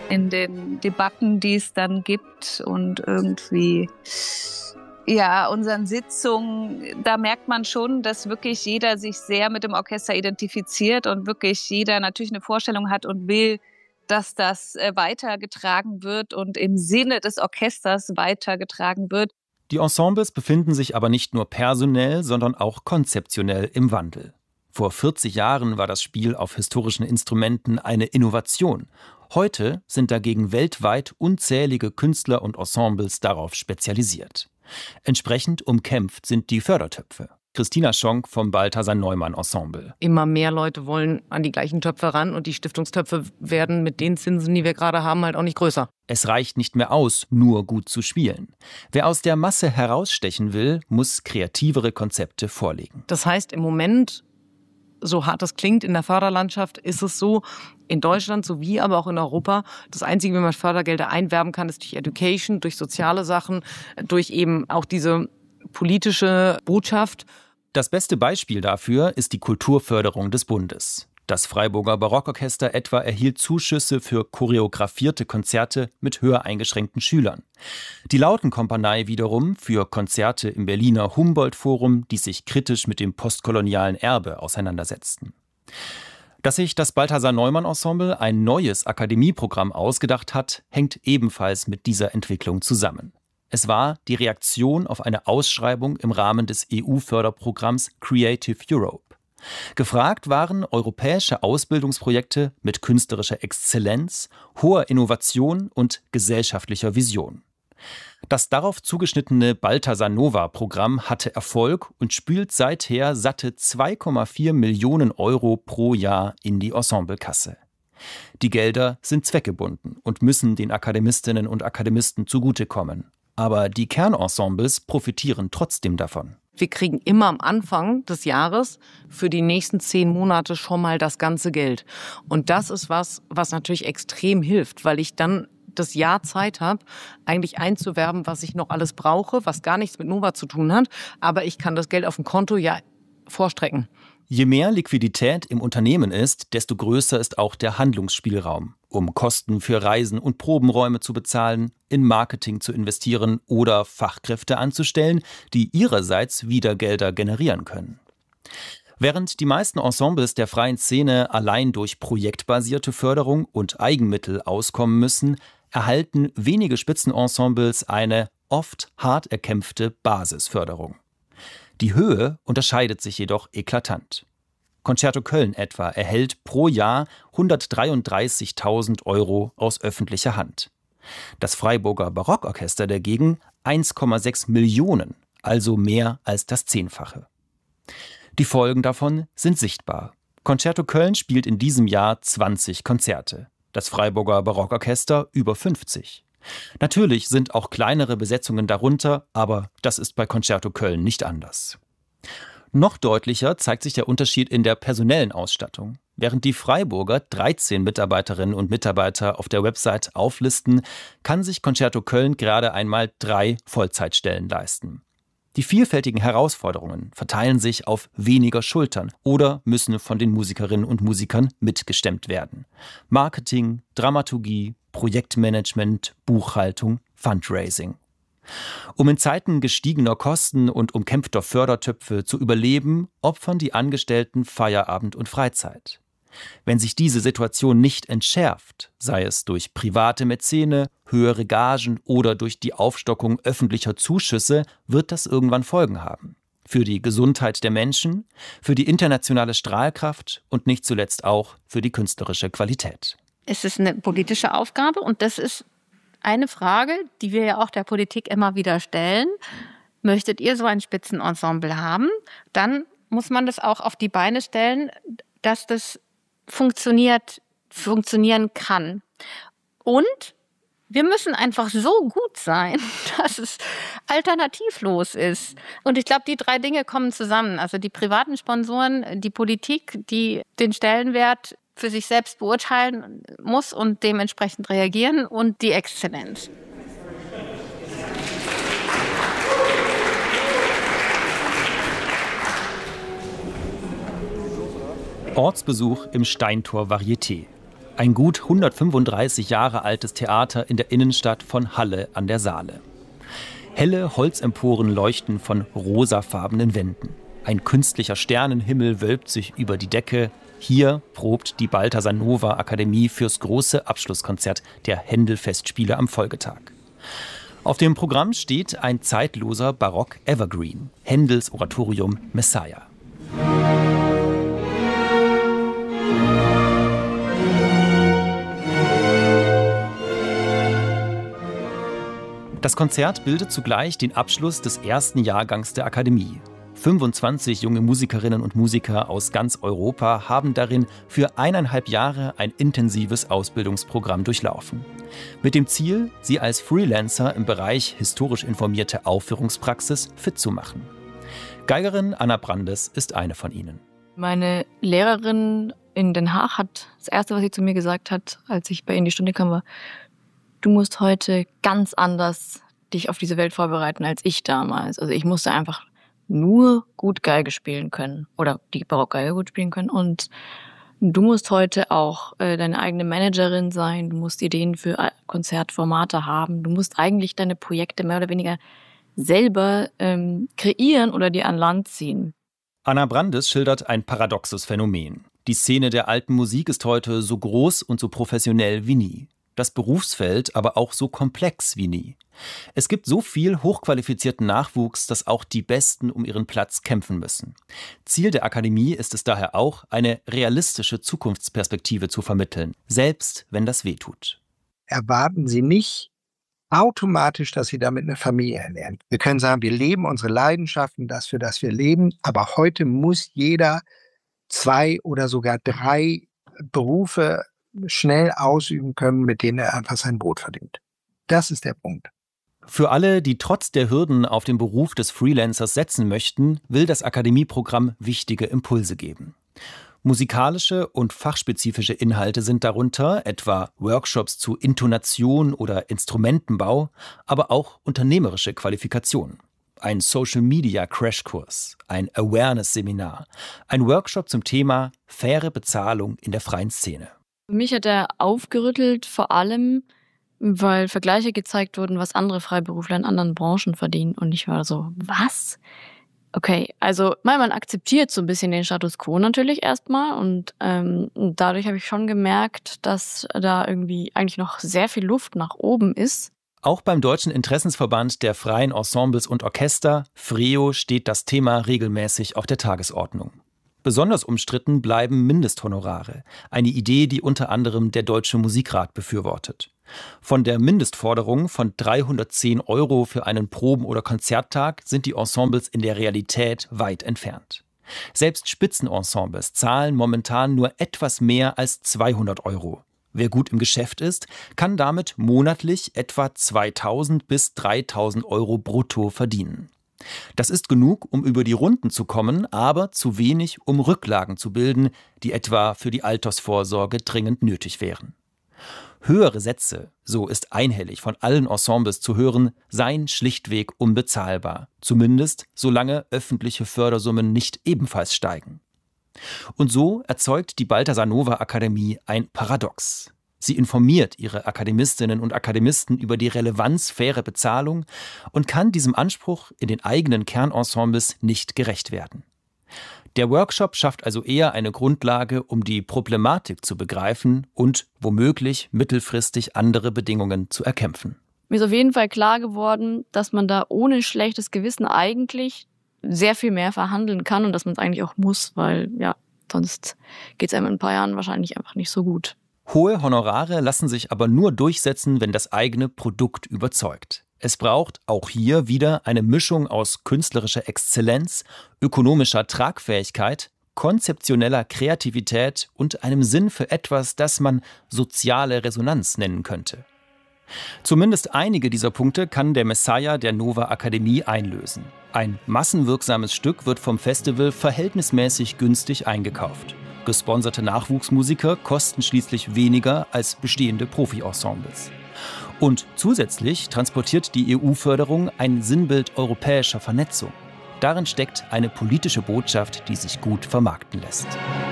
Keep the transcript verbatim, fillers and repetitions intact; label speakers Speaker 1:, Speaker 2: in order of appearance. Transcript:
Speaker 1: in den Debatten, die es dann gibt und irgendwie, ja, unseren Sitzungen, da merkt man schon, dass wirklich jeder sich sehr mit dem Orchester identifiziert und wirklich jeder natürlich eine Vorstellung hat und will, dass das weitergetragen wird und im Sinne des Orchesters weitergetragen wird.
Speaker 2: Die Ensembles befinden sich aber nicht nur personell, sondern auch konzeptionell im Wandel. Vor vierzig Jahren war das Spiel auf historischen Instrumenten eine Innovation. Heute sind dagegen weltweit unzählige Künstler und Ensembles darauf spezialisiert. Entsprechend umkämpft sind die Fördertöpfe. Christina Schonk vom Balthasar Neumann Ensemble.
Speaker 3: Immer mehr Leute wollen an die gleichen Töpfe ran und die Stiftungstöpfe werden mit den Zinsen, die wir gerade haben, halt auch nicht größer.
Speaker 2: Es reicht nicht mehr aus, nur gut zu spielen. Wer aus der Masse herausstechen will, muss kreativere Konzepte vorlegen.
Speaker 3: Das heißt, im Moment, so hart das klingt, in der Förderlandschaft ist es so, in Deutschland sowie aber auch in Europa, das Einzige, wie man Fördergelder einwerben kann, ist durch Education, durch soziale Sachen, durch eben auch diese politische Botschaft.
Speaker 2: Das beste Beispiel dafür ist die Kulturförderung des Bundes. Das Freiburger Barockorchester etwa erhielt Zuschüsse für choreografierte Konzerte mit höher eingeschränkten Schülern. Die Lautenkompanie wiederum für Konzerte im Berliner Humboldt-Forum, die sich kritisch mit dem postkolonialen Erbe auseinandersetzten. Dass sich das Balthasar Neumann Ensemble ein neues Akademieprogramm ausgedacht hat, hängt ebenfalls mit dieser Entwicklung zusammen. Es war die Reaktion auf eine Ausschreibung im Rahmen des E U-Förderprogramms Creative Europe. Gefragt waren europäische Ausbildungsprojekte mit künstlerischer Exzellenz, hoher Innovation und gesellschaftlicher Vision. Das darauf zugeschnittene Balthasar Nova-Programm hatte Erfolg und spült seither satte zwei Komma vier Millionen Euro pro Jahr in die Ensemblekasse. Die Gelder sind zweckgebunden und müssen den Akademistinnen und Akademisten zugutekommen. Aber die Kernensembles profitieren trotzdem davon.
Speaker 3: Wir kriegen immer am Anfang des Jahres für die nächsten zehn Monate schon mal das ganze Geld. Und das ist was, was natürlich extrem hilft, weil ich dann das Jahr Zeit habe, eigentlich einzuwerben, was ich noch alles brauche, was gar nichts mit Nova zu tun hat. Aber ich kann das Geld auf dem Konto ja vorstrecken.
Speaker 2: Je mehr Liquidität im Unternehmen ist, desto größer ist auch der Handlungsspielraum, um Kosten für Reisen und Probenräume zu bezahlen, in Marketing zu investieren oder Fachkräfte anzustellen, die ihrerseits wieder Gelder generieren können. Während die meisten Ensembles der freien Szene allein durch projektbasierte Förderung und Eigenmittel auskommen müssen, erhalten wenige Spitzenensembles eine oft hart erkämpfte Basisförderung. Die Höhe unterscheidet sich jedoch eklatant. Concerto Köln etwa erhält pro Jahr hundertdreiunddreißigtausend Euro aus öffentlicher Hand. Das Freiburger Barockorchester dagegen eins Komma sechs Millionen, also mehr als das Zehnfache. Die Folgen davon sind sichtbar. Concerto Köln spielt in diesem Jahr zwanzig Konzerte, das Freiburger Barockorchester über fünfzig. Natürlich sind auch kleinere Besetzungen darunter, aber das ist bei Concerto Köln nicht anders. Noch deutlicher zeigt sich der Unterschied in der personellen Ausstattung. Während die Freiburger dreizehn Mitarbeiterinnen und Mitarbeiter auf der Website auflisten, kann sich Concerto Köln gerade einmal drei Vollzeitstellen leisten. Die vielfältigen Herausforderungen verteilen sich auf weniger Schultern oder müssen von den Musikerinnen und Musikern mitgestemmt werden. Marketing, Dramaturgie, Projektmanagement, Buchhaltung, Fundraising. Um in Zeiten gestiegener Kosten und umkämpfter Fördertöpfe zu überleben, opfern die Angestellten Feierabend und Freizeit. Wenn sich diese Situation nicht entschärft, sei es durch private Mäzene, höhere Gagen oder durch die Aufstockung öffentlicher Zuschüsse, wird das irgendwann Folgen haben. Für die Gesundheit der Menschen, für die internationale Strahlkraft und nicht zuletzt auch für die künstlerische Qualität.
Speaker 4: Es ist eine politische Aufgabe und das ist eine Frage, die wir ja auch der Politik immer wieder stellen. Möchtet ihr so ein Spitzenensemble haben? Dann muss man das auch auf die Beine stellen, dass das funktioniert, funktionieren kann. Und wir müssen einfach so gut sein, dass es alternativlos ist. Und ich glaube, die drei Dinge kommen zusammen. Also die privaten Sponsoren, die Politik, die den Stellenwert für sich selbst beurteilen muss und dementsprechend reagieren, und die Exzellenz.
Speaker 2: Ortsbesuch im Steintor Varieté. Ein gut hundertfünfunddreißig Jahre altes Theater in der Innenstadt von Halle an der Saale. Helle Holzemporen leuchten von rosafarbenen Wänden. Ein künstlicher Sternenhimmel wölbt sich über die Decke. Hier probt die Balthasar Nova Akademie fürs große Abschlusskonzert der Händel-Festspiele am Folgetag. Auf dem Programm steht ein zeitloser Barock-Evergreen, Händels Oratorium Messiah. Das Konzert bildet zugleich den Abschluss des ersten Jahrgangs der Akademie. fünfundzwanzig junge Musikerinnen und Musiker aus ganz Europa haben darin für eineinhalb Jahre ein intensives Ausbildungsprogramm durchlaufen. Mit dem Ziel, sie als Freelancer im Bereich historisch informierte Aufführungspraxis fit zu machen. Geigerin Anna Brandes ist eine von ihnen.
Speaker 5: Meine Lehrerin in Den Haag hat, das Erste, was sie zu mir gesagt hat, als ich bei ihr in die Stunde kam, war: Du musst heute ganz anders dich auf diese Welt vorbereiten als ich damals. Also ich musste einfach nur gut Geige spielen können oder die Barockgeige gut spielen können. Und du musst heute auch äh, deine eigene Managerin sein. Du musst Ideen für Konzertformate haben. Du musst eigentlich deine Projekte mehr oder weniger selber ähm, kreieren oder dir an Land ziehen.
Speaker 2: Anna Brandes schildert ein paradoxes Phänomen. Die Szene der alten Musik ist heute so groß und so professionell wie nie. Das Berufsfeld aber auch so komplex wie nie. Es gibt so viel hochqualifizierten Nachwuchs, dass auch die Besten um ihren Platz kämpfen müssen. Ziel der Akademie ist es daher auch, eine realistische Zukunftsperspektive zu vermitteln, selbst wenn das wehtut.
Speaker 6: Erwarten Sie nicht automatisch, dass Sie damit eine Familie ernähren. Wir können sagen, wir leben unsere Leidenschaften, das für das wir leben, aber heute muss jeder zwei oder sogar drei Berufe schnell ausüben können, mit denen er einfach sein Brot verdient. Das ist der Punkt.
Speaker 2: Für alle, die trotz der Hürden auf den Beruf des Freelancers setzen möchten, will das Akademieprogramm wichtige Impulse geben. Musikalische und fachspezifische Inhalte sind darunter, etwa Workshops zu Intonation oder Instrumentenbau, aber auch unternehmerische Qualifikationen. Ein Social-Media-Crashkurs, ein Awareness-Seminar, ein Workshop zum Thema faire Bezahlung in der freien Szene.
Speaker 5: Mich hat er aufgerüttelt, vor allem, weil Vergleiche gezeigt wurden, was andere Freiberufler in anderen Branchen verdienen. Und ich war so, was? Okay, also man akzeptiert so ein bisschen den Status quo natürlich erstmal. Und ähm, dadurch habe ich schon gemerkt, dass da irgendwie eigentlich noch sehr viel Luft nach oben ist.
Speaker 2: Auch beim Deutschen Interessensverband der freien Ensembles und Orchester, FREO, steht das Thema regelmäßig auf der Tagesordnung. Besonders umstritten bleiben Mindesthonorare, eine Idee, die unter anderem der Deutsche Musikrat befürwortet. Von der Mindestforderung von dreihundertzehn Euro für einen Proben- oder Konzerttag sind die Ensembles in der Realität weit entfernt. Selbst Spitzenensembles zahlen momentan nur etwas mehr als zweihundert Euro. Wer gut im Geschäft ist, kann damit monatlich etwa zweitausend bis dreitausend Euro brutto verdienen. Das ist genug, um über die Runden zu kommen, aber zu wenig, um Rücklagen zu bilden, die etwa für die Altersvorsorge dringend nötig wären. Höhere Sätze, so ist einhellig von allen Ensembles zu hören, seien schlichtweg unbezahlbar, zumindest solange öffentliche Fördersummen nicht ebenfalls steigen. Und so erzeugt die Balthasar Nova Akademie ein Paradox. Sie informiert ihre Akademistinnen und Akademisten über die Relevanz fairer Bezahlung und kann diesem Anspruch in den eigenen Kernensembles nicht gerecht werden. Der Workshop schafft also eher eine Grundlage, um die Problematik zu begreifen und womöglich mittelfristig andere Bedingungen zu erkämpfen.
Speaker 5: Mir ist auf jeden Fall klar geworden, dass man da ohne schlechtes Gewissen eigentlich sehr viel mehr verhandeln kann und dass man es eigentlich auch muss, weil ja, sonst geht es einem in ein paar Jahren wahrscheinlich einfach nicht so gut.
Speaker 2: Hohe Honorare lassen sich aber nur durchsetzen, wenn das eigene Produkt überzeugt. Es braucht auch hier wieder eine Mischung aus künstlerischer Exzellenz, ökonomischer Tragfähigkeit, konzeptioneller Kreativität und einem Sinn für etwas, das man soziale Resonanz nennen könnte. Zumindest einige dieser Punkte kann der Messiah der Nova Akademie einlösen. Ein massenwirksames Stück wird vom Festival verhältnismäßig günstig eingekauft. Gesponserte Nachwuchsmusiker kosten schließlich weniger als bestehende Profi-Ensembles. Und zusätzlich transportiert die E U-Förderung ein Sinnbild europäischer Vernetzung. Darin steckt eine politische Botschaft, die sich gut vermarkten lässt.